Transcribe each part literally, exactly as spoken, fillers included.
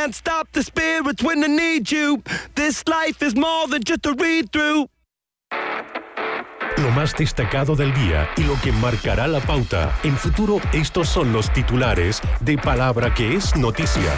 can't stop the spirits when they need you. This life is more than just a read-through. Lo más destacado del día y lo que marcará la pauta. En Futuro, estos son los titulares de Palabra que es noticia.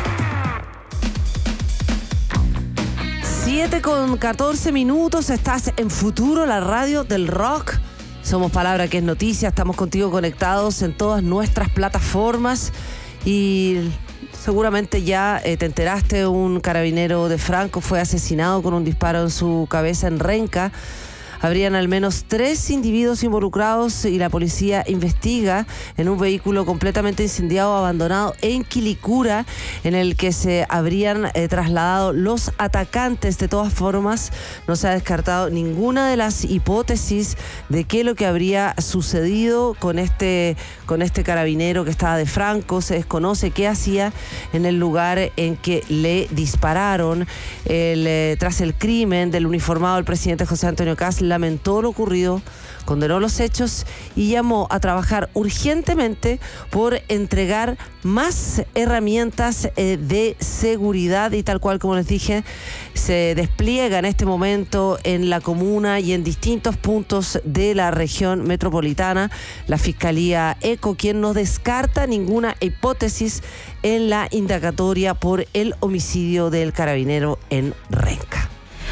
siete con catorce minutos, estás en Futuro, la radio del rock. Somos Palabra que es noticia, estamos contigo conectados en todas nuestras plataformas y seguramente ya eh, te enteraste, un carabinero de Franco fue asesinado con un disparo en su cabeza en Renca. Habrían al menos tres individuos involucrados y la policía investiga en un vehículo completamente incendiado, abandonado en Quilicura, en el que se habrían eh, trasladado los atacantes. De todas formas, no se ha descartado ninguna de las hipótesis de qué es lo que habría sucedido con este, con este carabinero que estaba de Franco. Se desconoce qué hacía en el lugar en que le dispararon. El, eh, tras el crimen del uniformado, el presidente José Antonio Kast lamentó lo ocurrido, condenó los hechos y llamó a trabajar urgentemente por entregar más herramientas eh, de seguridad, y tal cual como les dije, se despliega en este momento en la comuna y en distintos puntos de la región metropolitana la Fiscalía ECO, quien no descarta ninguna hipótesis en la indagatoria por el homicidio del carabinero en Renca.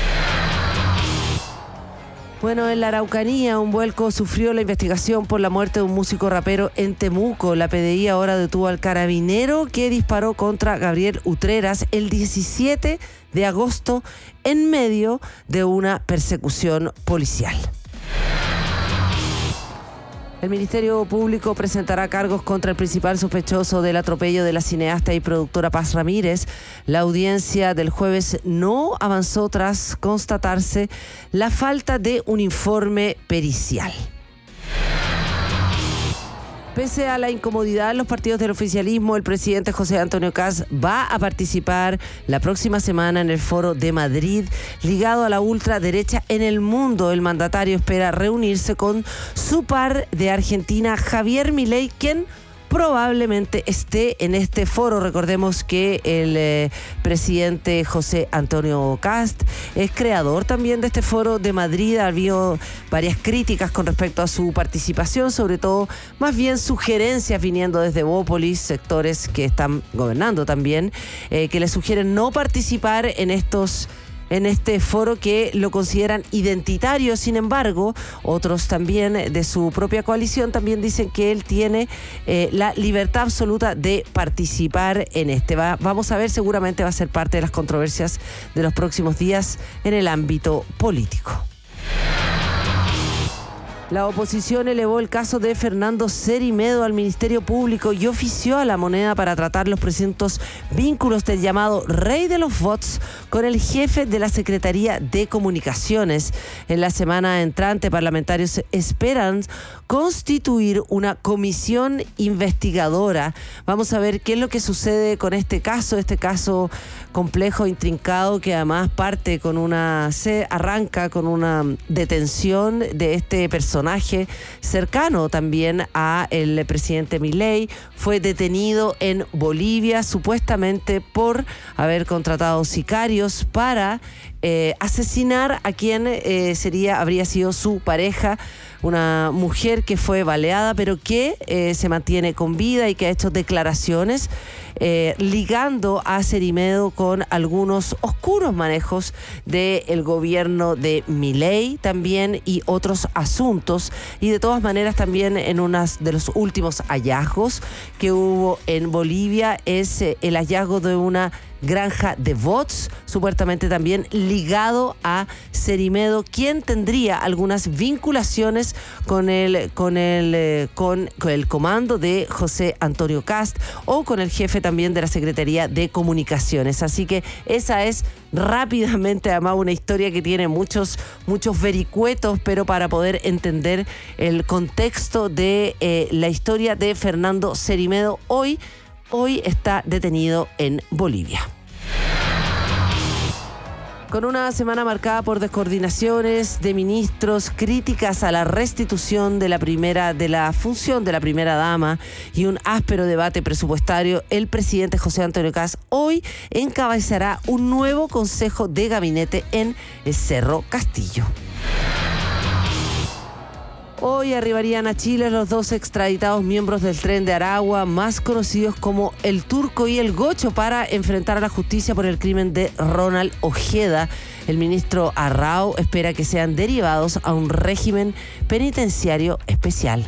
Bueno, en la Araucanía, un vuelco sufrió la investigación por la muerte de un músico rapero en Temuco. La P D I ahora detuvo al carabinero que disparó contra Gabriel Utreras el diecisiete de agosto en medio de una persecución policial. El Ministerio Público presentará cargos contra el principal sospechoso del atropello de la cineasta y productora Paz Ramírez. La audiencia del jueves no avanzó tras constatarse la falta de un informe pericial. Pese a la incomodidad en los partidos del oficialismo, el presidente José Antonio Kast va a participar la próxima semana en el Foro de Madrid ligado a la ultraderecha en el mundo. El mandatario espera reunirse con su par de Argentina, Javier Milei, quien probablemente esté en este foro. Recordemos que el eh, presidente José Antonio Kast es creador también de este foro de Madrid. Ha habido varias críticas con respecto a su participación, sobre todo más bien sugerencias viniendo desde Bópolis, sectores que están gobernando también, eh, que le sugieren no participar en estos en este foro, que lo consideran identitario. Sin embargo, otros también de su propia coalición también dicen que él tiene eh, la libertad absoluta de participar en este. Va, vamos a ver, seguramente va a ser parte de las controversias de los próximos días en el ámbito político. La oposición elevó el caso de Fernando Cerimedo al Ministerio Público y ofició a La Moneda para tratar los presuntos vínculos del llamado rey de los bots con el jefe de la Secretaría de Comunicaciones. En la semana entrante, parlamentarios esperan constituir una comisión investigadora. Vamos a ver qué es lo que sucede con este caso, este caso complejo, intrincado, que además parte con una, se arranca con una detención de este personaje cercano también a el presidente Milei. Fue detenido en Bolivia supuestamente por haber contratado sicarios para eh, asesinar a quien eh, sería habría sido su pareja, una mujer que fue baleada pero que eh, se mantiene con vida y que ha hecho declaraciones eh, ligando a Cerimedo con algunos oscuros manejos del gobierno de Milei también y otros asuntos. Y de todas maneras también en unos de los últimos hallazgos que hubo en Bolivia es eh, el hallazgo de una granja de bots, supuestamente también ligado a Cerimedo, quien tendría algunas vinculaciones con el, con el, eh, con, con el comando de José Antonio Kast o con el jefe también de la Secretaría de Comunicaciones. Así que esa es rápidamente además una historia que tiene muchos, muchos vericuetos, pero para poder entender el contexto de eh, la historia de Fernando Cerimedo, hoy Hoy está detenido en Bolivia. Con una semana marcada por descoordinaciones de ministros, críticas a la restitución de la primera de la función de la primera dama y un áspero debate presupuestario, el presidente José Antonio Kast hoy encabezará un nuevo consejo de gabinete en Cerro Castillo. Hoy arribarían a Chile los dos extraditados miembros del Tren de Aragua, más conocidos como el Turco y el Gocho, para enfrentar a la justicia por el crimen de Ronald Ojeda. El ministro Arrau espera que sean derivados a un régimen penitenciario especial.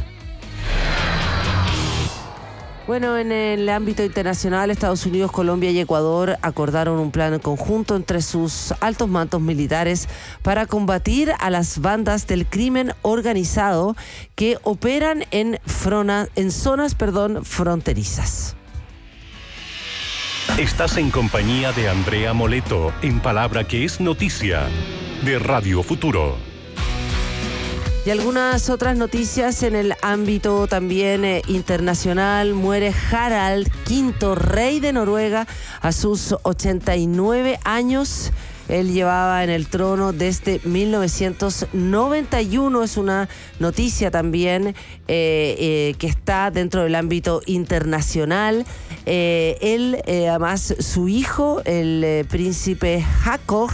Bueno, en el ámbito internacional, Estados Unidos, Colombia y Ecuador acordaron un plan conjunto entre sus altos mandos militares para combatir a las bandas del crimen organizado que operan en, frona, en zonas perdón, fronterizas. Estás en compañía de Andrea Moleto, en Palabra que es Noticia, de Radio Futuro. Y algunas otras noticias en el ámbito también eh, internacional. Muere Harald quinto, rey de Noruega, a sus ochenta y nueve años. Él llevaba en el trono desde mil novecientos noventa y uno. Es una noticia también eh, eh, que está dentro del ámbito internacional. Eh, él, eh, además, su hijo, el eh, príncipe Haakon,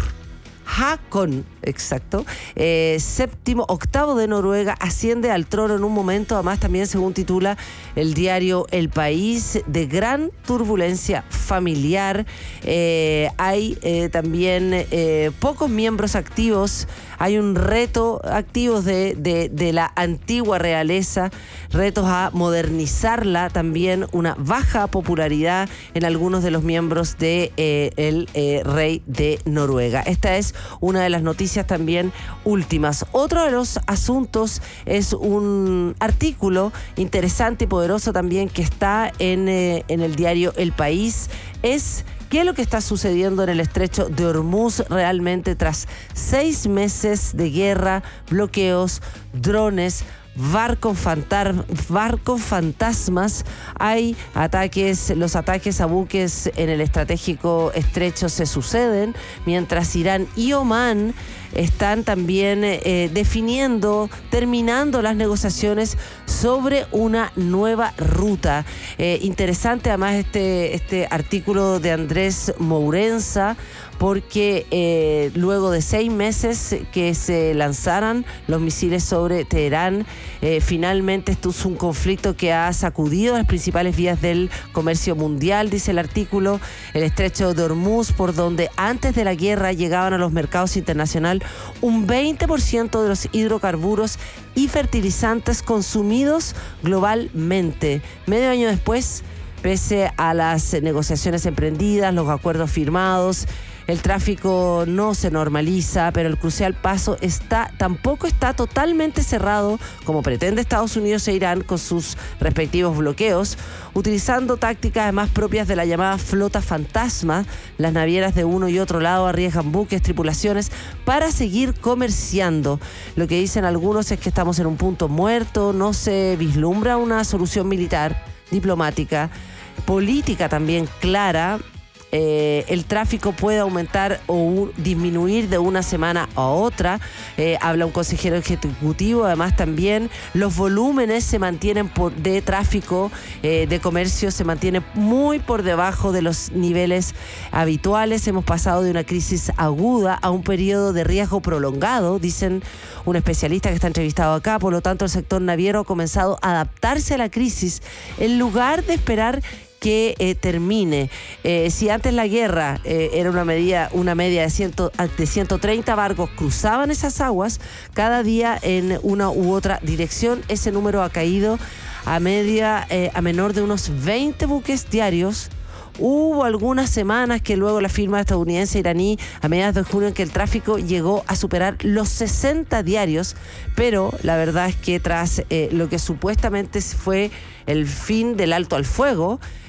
Haakon, exacto, eh, séptimo, octavo de Noruega, asciende al trono en un momento, además también según titula el diario El País, de gran turbulencia familiar. Eh, hay eh, también eh, pocos miembros activos, hay un reto activos de, de, de la antigua realeza, retos a modernizarla, también una baja popularidad en algunos de los miembros de eh, el eh, rey de Noruega. Esta es una de las noticias también últimas. Otro de los asuntos es un artículo interesante y poderoso también que está en, eh, en el diario El País. Es ¿qué es lo que está sucediendo en el estrecho de Hormuz realmente tras seis meses de guerra, bloqueos, drones, barcos, fantar- barcos fantasmas? Hay ataques, los ataques a buques en el estratégico estrecho se suceden, mientras Irán y Omán están también eh, definiendo, terminando las negociaciones sobre una nueva ruta. Eh, interesante además este, este artículo de Andrés Mourenza, porque eh, luego de seis meses que se lanzaran los misiles sobre Teherán, eh, finalmente esto es un conflicto que ha sacudido las principales vías del comercio mundial, dice el artículo. El estrecho de Hormuz, por donde antes de la guerra llegaban a los mercados internacionales un veinte por ciento de los hidrocarburos y fertilizantes consumidos globalmente. Medio año después, pese a las negociaciones emprendidas, los acuerdos firmados, el tráfico no se normaliza, pero el crucial paso está, tampoco está totalmente cerrado, como pretende Estados Unidos e Irán con sus respectivos bloqueos, utilizando tácticas además propias de la llamada flota fantasma. Las navieras de uno y otro lado arriesgan buques, tripulaciones, para seguir comerciando. Lo que dicen algunos es que estamos en un punto muerto, no se vislumbra una solución militar, diplomática, política también clara. Eh, el tráfico puede aumentar o un, disminuir de una semana a otra, eh, habla un consejero ejecutivo. Además también los volúmenes se mantienen por, de tráfico, eh, de comercio, se mantienen muy por debajo de los niveles habituales. Hemos pasado de una crisis aguda a un periodo de riesgo prolongado, dicen un especialista que está entrevistado acá. Por lo tanto, el sector naviero ha comenzado a adaptarse a la crisis en lugar de esperar que eh, termine. Eh, si antes la guerra eh, era una medida, una media de, cien, de ciento treinta barcos cruzaban esas aguas cada día en una u otra dirección, ese número ha caído a media, eh, a menor de unos veinte buques diarios. Hubo algunas semanas que luego la firma estadounidense iraní a mediados de junio en que el tráfico llegó a superar los sesenta diarios, pero la verdad es que tras eh, lo que supuestamente fue el fin del alto al fuego,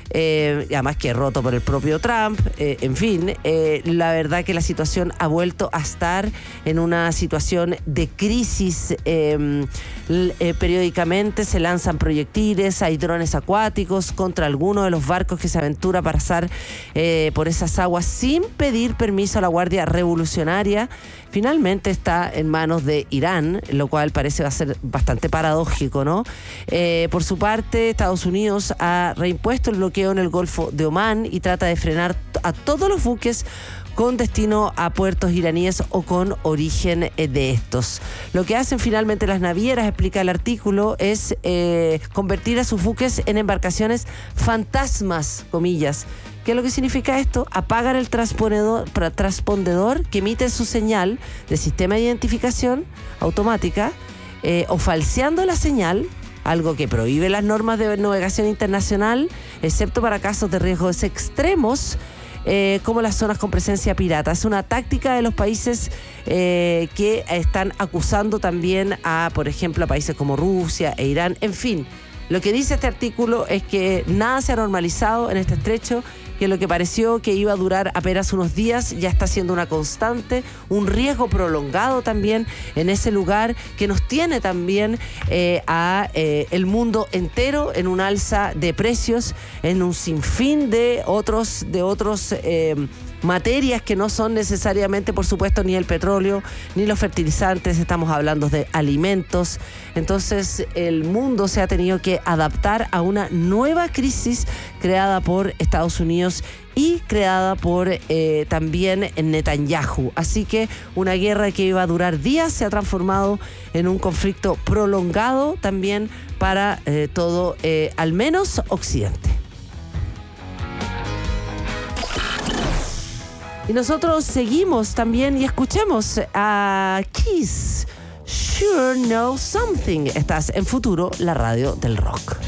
eh, además que roto por el propio Trump, eh, en fin, eh, la verdad que la situación ha vuelto a estar en una situación de crisis. Eh, eh, periódicamente se lanzan proyectiles, hay drones acuáticos contra alguno de los barcos que se aventura a pasar eh, por esas aguas sin pedir permiso a la Guardia Revolucionaria. Finalmente está en manos de Irán, lo cual parece va a ser bastante paradójico, ¿no? Eh, por su parte, Estados Unidos ha reimpuesto el bloqueo en el Golfo de Omán y trata de frenar a todos los buques con destino a puertos iraníes o con origen de estos. Lo que hacen finalmente las navieras, explica el artículo, es eh, convertir a sus buques en embarcaciones fantasmas, comillas. ¿Qué es lo que significa esto? Apagan el transpondedor, transpondedor que emite su señal de sistema de identificación automática eh, o falseando la señal, algo que prohíbe las normas de navegación internacional, excepto para casos de riesgos extremos, Eh, como las zonas con presencia pirata. Es una táctica de los países eh, que están acusando también a, por ejemplo, a países como Rusia e Irán. En fin, lo que dice este artículo es que nada se ha normalizado en este estrecho, que lo que pareció que iba a durar apenas unos días ya está siendo una constante, un riesgo prolongado también en ese lugar que nos tiene también eh, a eh, el mundo entero en un alza de precios, en un sinfín de otros, de otros eh, materias que no son necesariamente, por supuesto, ni el petróleo, ni los fertilizantes, estamos hablando de alimentos. Entonces, el mundo se ha tenido que adaptar a una nueva crisis creada por Estados Unidos y creada por eh, también Netanyahu. Así que una guerra que iba a durar días se ha transformado en un conflicto prolongado también para eh, todo, eh, al menos Occidente. Y nosotros seguimos también y escuchemos a Kiss, Sure Know Something. Estás en Futuro, la radio del rock.